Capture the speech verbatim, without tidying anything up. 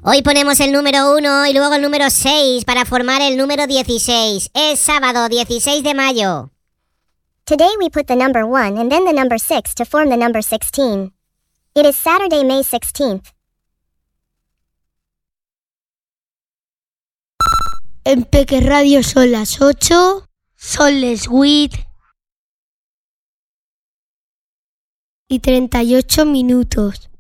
Hoy ponemos el número uno y luego el número seis para formar el número dieciséis. Es sábado dieciséis de mayo. Today we put the number one and then the number six to form the number sixteen. It is Saturday, May sixteenth. En Peque Radio son las ocho, son les huit y treinta y ocho minutos.